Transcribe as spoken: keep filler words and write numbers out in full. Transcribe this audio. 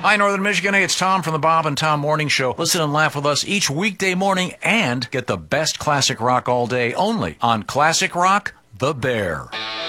Hi, Northern Michigan. Hey, it's Tom from the Bob and Tom Morning Show. Listen and laugh with us each weekday morning and get the best classic rock all day only on Classic Rock, The Bear.